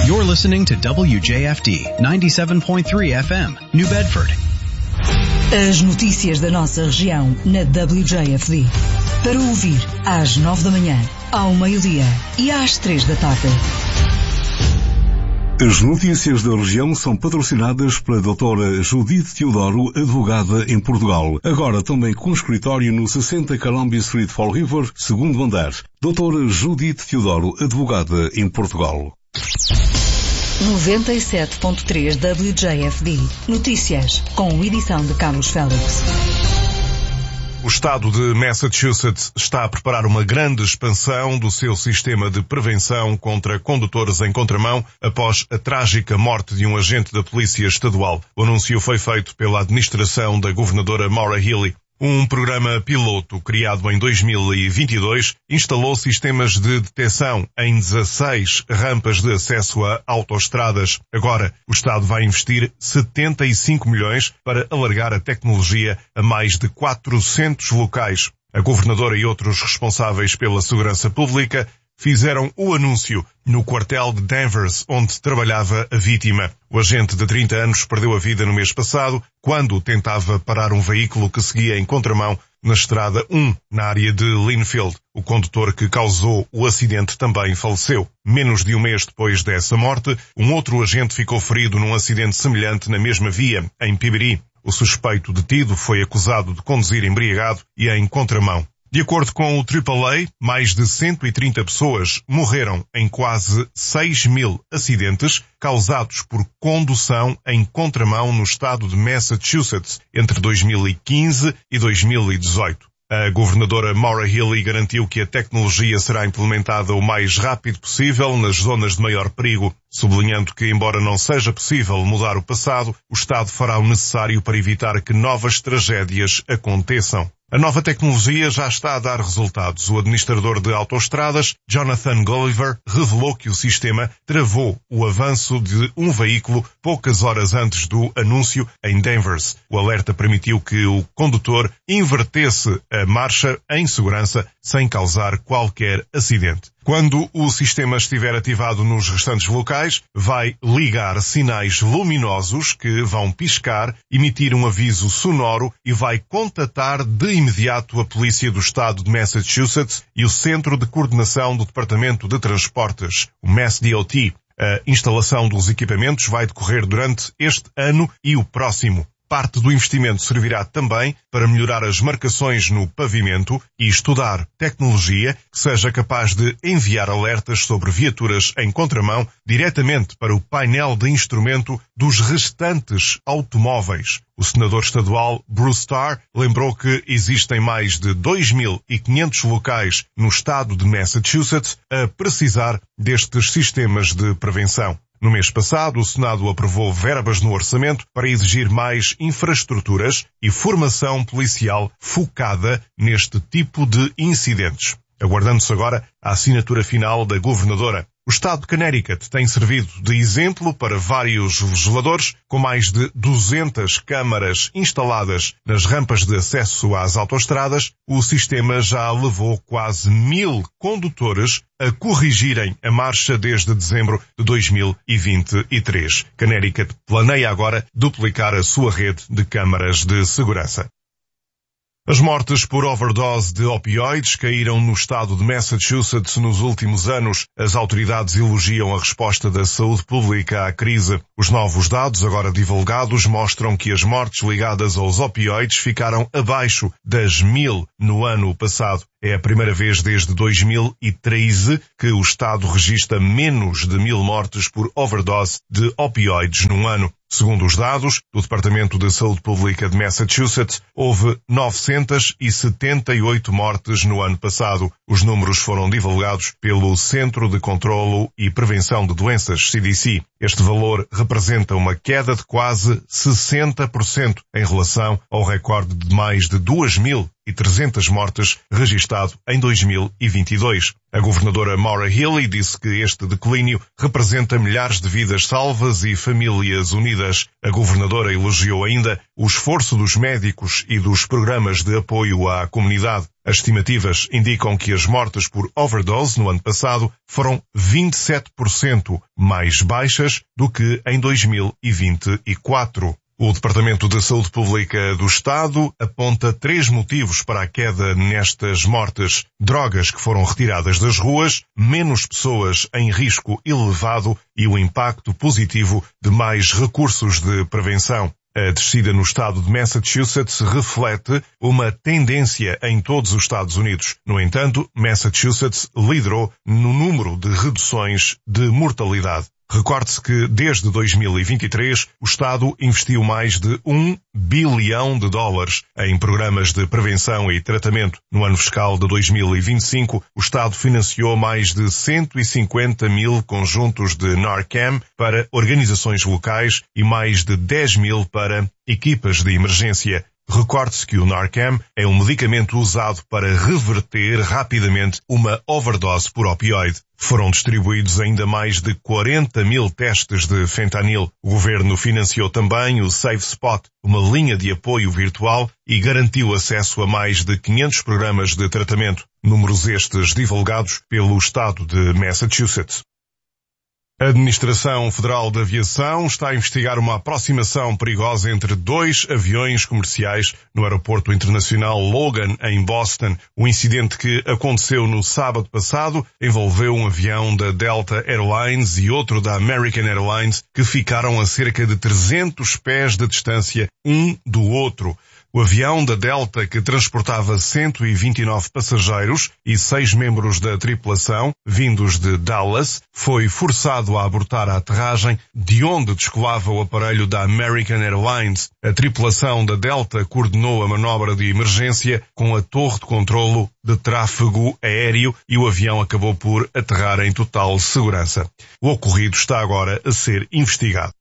You're listening to WJFD 97.3 FM, New Bedford. As notícias da nossa região na WJFD. Para ouvir às 9 da manhã, ao meio-dia e às 3 da tarde. As notícias da região são patrocinadas pela doutora Judith Teodoro, advogada em Portugal. Agora também com escritório no 60 Columbia Street, Fall River, segundo andar. Doutora Judith Teodoro, advogada em Portugal. 97.3 WJFD. Notícias, com edição de Carlos Félix. O estado de Massachusetts está a preparar uma grande expansão do seu sistema de prevenção contra condutores em contramão após a trágica morte de um agente da Polícia Estadual. O anúncio foi feito pela administração da governadora Maura Healey. Um programa piloto criado em 2022 instalou sistemas de detecção em 16 rampas de acesso a autoestradas. Agora, o Estado vai investir 75 milhões para alargar a tecnologia a mais de 400 locais. A governadora e outros responsáveis pela segurança pública fizeram o anúncio no quartel de Danvers, onde trabalhava a vítima. O agente de 30 anos perdeu a vida no mês passado, quando tentava parar um veículo que seguia em contramão na Estrada 1, na área de Linfield. O condutor que causou o acidente também faleceu. Menos de um mês depois dessa morte, um outro agente ficou ferido num acidente semelhante na mesma via, em Piberi. O suspeito detido foi acusado de conduzir embriagado e em contramão. De acordo com o AAA, mais de 130 pessoas morreram em quase 6.000 acidentes causados por condução em contramão no estado de Massachusetts entre 2015 e 2018. A governadora Maura Healey garantiu que a tecnologia será implementada o mais rápido possível nas zonas de maior perigo, sublinhando que, embora não seja possível mudar o passado, o Estado fará o necessário para evitar que novas tragédias aconteçam. A nova tecnologia já está a dar resultados. O administrador de autoestradas, Jonathan Gulliver, revelou que o sistema travou o avanço de um veículo poucas horas antes do anúncio em Danvers. O alerta permitiu que o condutor invertesse a marcha em segurança sem causar qualquer acidente. Quando o sistema estiver ativado nos restantes locais, vai ligar sinais luminosos que vão piscar, emitir um aviso sonoro e vai contatar de imediato a Polícia do Estado de Massachusetts e o Centro de Coordenação do Departamento de Transportes, o MassDOT. A instalação dos equipamentos vai decorrer durante este ano e o próximo. Parte do investimento servirá também para melhorar as marcações no pavimento e estudar tecnologia que seja capaz de enviar alertas sobre viaturas em contramão diretamente para o painel de instrumento dos restantes automóveis. O senador estadual Bruce Starr lembrou que existem mais de 2.500 locais no estado de Massachusetts a precisar destes sistemas de prevenção. No mês passado, o Senado aprovou verbas no orçamento para exigir mais infraestruturas e formação policial focada neste tipo de incidentes. Aguardando-se agora a assinatura final da governadora. O estado de Connecticut tem servido de exemplo para vários legisladores, com mais de 200 câmaras instaladas nas rampas de acesso às autoestradas. O sistema já levou quase 1.000 condutores a corrigirem a marcha desde dezembro de 2023. Connecticut planeia agora duplicar a sua rede de câmaras de segurança. As mortes por overdose de opioides caíram no estado de Massachusetts nos últimos anos. As autoridades elogiam a resposta da saúde pública à crise. Os novos dados, agora divulgados, mostram que as mortes ligadas aos opioides ficaram abaixo das 1.000 no ano passado. É a primeira vez desde 2013 que o estado registra menos de 1.000 mortes por overdose de opioides num ano. Segundo os dados do Departamento de Saúde Pública de Massachusetts, houve 978 mortes no ano passado. Os números foram divulgados pelo Centro de Controlo e Prevenção de Doenças, CDC. Este valor representa uma queda de quase 60% em relação ao recorde de mais de 2.300 mortes registado em 2022. A governadora Maura Healey disse que este declínio representa milhares de vidas salvas e famílias unidas. A governadora elogiou ainda o esforço dos médicos e dos programas de apoio à comunidade. As estimativas indicam que as mortes por overdose no ano passado foram 27% mais baixas do que em 2024. O Departamento de Saúde Pública do Estado aponta 3 motivos para a queda nestas mortes: drogas que foram retiradas das ruas, menos pessoas em risco elevado e o impacto positivo de mais recursos de prevenção. A descida no estado de Massachusetts reflete uma tendência em todos os Estados Unidos. No entanto, Massachusetts liderou no número de reduções de mortalidade. Recorde-se que, desde 2023, o Estado investiu mais de $1 bilhão em programas de prevenção e tratamento. No ano fiscal de 2025, o Estado financiou mais de 150 mil conjuntos de Narcan para organizações locais e mais de 10 mil para equipas de emergência. Recorde-se que o Narcan é um medicamento usado para reverter rapidamente uma overdose por opioide. Foram distribuídos ainda mais de 40 mil testes de fentanil. O governo financiou também o Safe Spot, uma linha de apoio virtual, e garantiu acesso a mais de 500 programas de tratamento. Números estes divulgados pelo estado de Massachusetts. A Administração Federal de Aviação está a investigar uma aproximação perigosa entre 2 aviões comerciais no Aeroporto Internacional Logan, em Boston. O incidente que aconteceu no sábado passado envolveu um avião da Delta Airlines e outro da American Airlines que ficaram a cerca de 300 pés de distância um do outro. O avião da Delta, que transportava 129 passageiros e 6 membros da tripulação, vindos de Dallas, foi forçado a abortar a aterragem, de onde descolava o aparelho da American Airlines. A tripulação da Delta coordenou a manobra de emergência com a torre de controlo de tráfego aéreo e o avião acabou por aterrar em total segurança. O ocorrido está agora a ser investigado.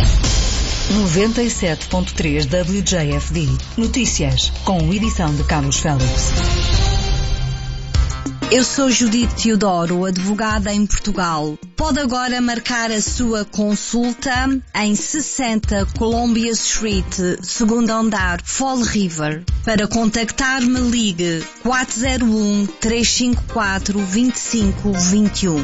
97.3 WJFD. Notícias, com edição de Carlos Félix. Eu sou Judite Teodoro, advogada em Portugal. Pode agora marcar a sua consulta em 60 Columbia Street, segundo andar, Fall River. Para contactar-me, ligue 401-354-2521.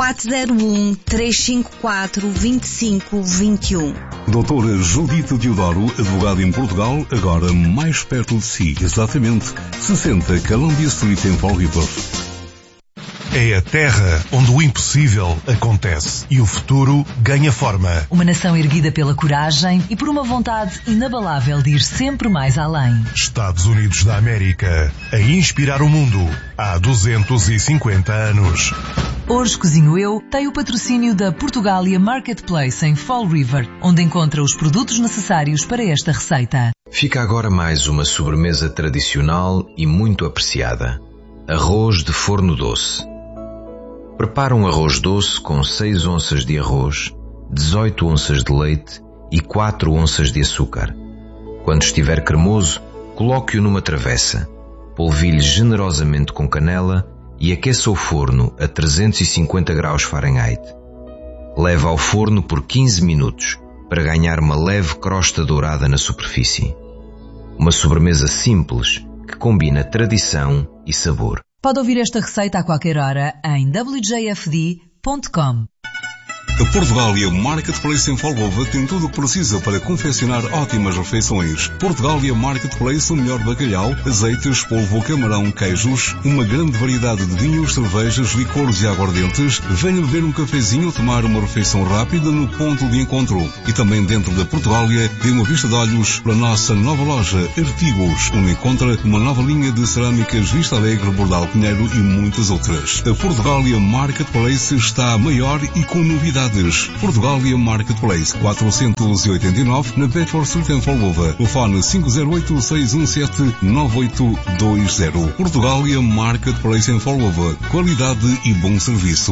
401-354-2521. Doutora Judite Teodoro, advogada em Portugal, agora mais perto de si, exatamente 60 Columbia Street em Fall River. É a terra onde o impossível acontece e o futuro ganha forma. Uma nação erguida pela coragem e por uma vontade inabalável de ir sempre mais além. Estados Unidos da América, a inspirar o mundo há 250 anos. Hoje Cozinho Eu tem o patrocínio da Portugália Marketplace em Fall River, onde encontra os produtos necessários para esta receita. Fica agora mais uma sobremesa tradicional e muito apreciada. Arroz de forno doce. Prepara um arroz doce com 6 onças de arroz, 18 onças de leite e 4 onças de açúcar. Quando estiver cremoso, coloque-o numa travessa. Polvilhe generosamente com canela e aqueça o forno a 350 graus Fahrenheit. Leve ao forno por 15 minutos para ganhar uma leve crosta dourada na superfície. Uma sobremesa simples que combina tradição e sabor. Pode ouvir esta receita a qualquer hora em wjfd.com. A Portugália Marketplace em Folgova tem tudo o que precisa para confeccionar ótimas refeições. Portugália Marketplace, o melhor bacalhau, azeites, polvo, camarão, queijos, uma grande variedade de vinhos, cervejas, licores e aguardentes. Venha beber um cafezinho ou tomar uma refeição rápida no ponto de encontro. E também dentro da Portugália, dê uma vista de olhos para a nossa nova loja Artigos, onde encontra uma nova linha de cerâmicas Vista Alegre, Bordal Pinheiro e muitas outras. A Portugália Marketplace está maior e com novidades. Portugália Marketplace 489 na Bedford Street em Folgova. Telefone 508-617-9820. Portugália Marketplace em Folgova. Qualidade e bom serviço.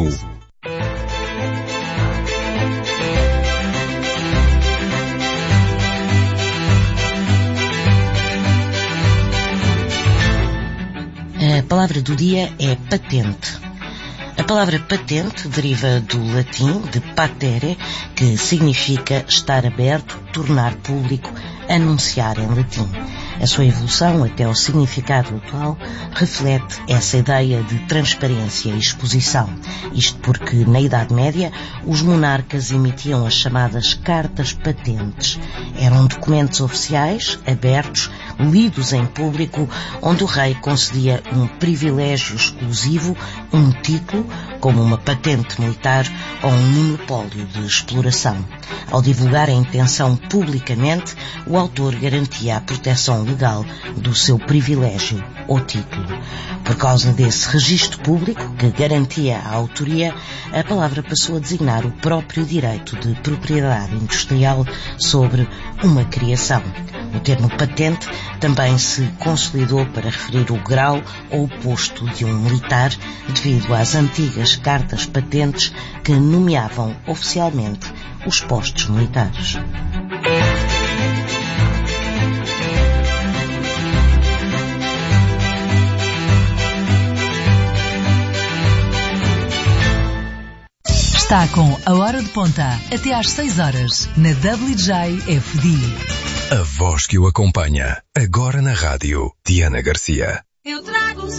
A palavra do dia é patente. palavra patente deriva do latim de patere, que significa estar aberto, tornar público, anunciar em latim. A sua evolução até ao significado atual reflete essa ideia de transparência e exposição. Isto porque, na Idade Média, os monarcas emitiam as chamadas cartas patentes. Eram documentos oficiais, abertos, lidos em público, onde o rei concedia um privilégio exclusivo, um título, como uma patente militar ou um monopólio de exploração. Ao divulgar a intenção publicamente, o autor garantia a proteção legal do seu privilégio ou título. Por causa desse registro público que garantia a autoria, a palavra passou a designar o próprio direito de propriedade industrial sobre uma criação. O termo patente também se consolidou para referir o grau ou posto de um militar, devido às antigas cartas patentes que nomeavam oficialmente os postos militares. Está com a Hora de Ponta, até às 6 horas, na WJFD. A voz que o acompanha, agora na rádio, Diana Garcia.